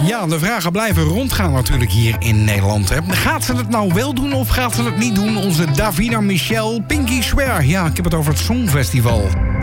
Ja, de vragen blijven rondgaan natuurlijk hier in Nederland. Hè. Gaat ze het nou wel doen of gaat ze het niet doen? Onze Davina Michel, Pinky Swear. Ja, ik heb het over het Songfestival.